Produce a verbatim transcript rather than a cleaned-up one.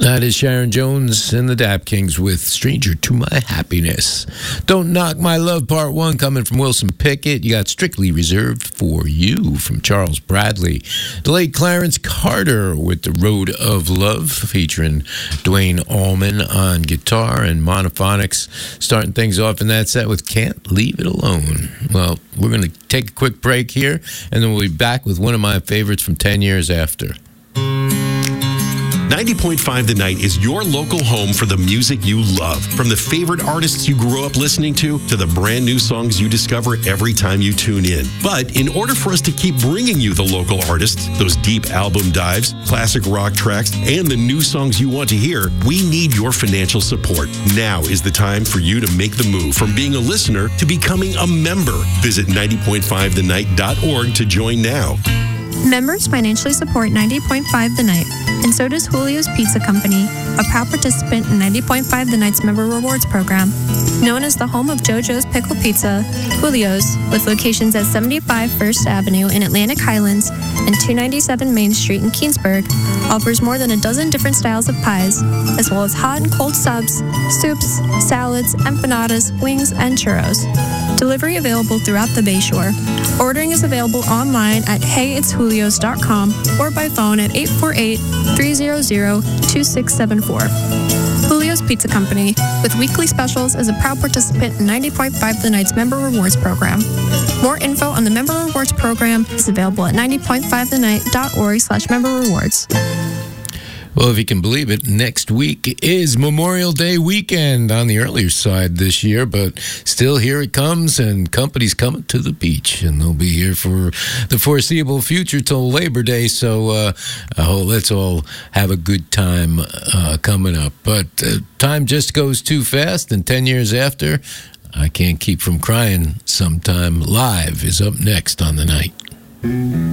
That is Sharon Jones and the Dap Kings with Stranger to My Happiness. Don't Knock My Love Part one coming from Wilson Pickett. You got Strictly Reserved for You from Charles Bradley. The late Clarence Carter with The Road of Love featuring Dwayne Allman on guitar and monophonics. Starting things off in that set with Can't Leave It Alone. Well, we're going to take a quick break here and then we'll be back with one of my favorites from ten years after. ninety point five The Night is your local home for the music you love. From the favorite artists you grew up listening to, to the brand new songs you discover every time you tune in. But in order for us to keep bringing you the local artists, those deep album dives, classic rock tracks, and the new songs you want to hear, we need your financial support. Now is the time for you to make the move from being a listener to becoming a member. Visit ninety point five the night dot org to join now. Members financially support ninety point five The Night, and so does Julio's Pizza Company, a proud participant in ninety point five The Night's Member Rewards Program. Known as the home of JoJo's Pickle Pizza, Julio's, with locations at seventy-five First Avenue in Atlantic Highlands and two ninety-seven Main Street in Keansburg, offers more than a dozen different styles of pies, as well as hot and cold subs, soups, salads, empanadas, wings, and churros. Delivery available throughout the Bayshore. Ordering is available online at hey it's julios dot com or by phone at eight four eight, three hundred, two six seven four. Julio's Pizza Company, with weekly specials, is a proud participant in ninety point five The Night's Member Rewards Program. More info on the Member Rewards Program is available at ninety point five the night dot org slash member rewards. Well, if you can believe it, next week is Memorial Day weekend on the earlier side this year, but still here it comes, and companies coming to the beach, and they'll be here for the foreseeable future till Labor Day, so uh, oh, let's all have a good time uh, coming up. But uh, time just goes too fast, and ten years after, I Can't Keep From Crying Sometime Live is up next on The Night.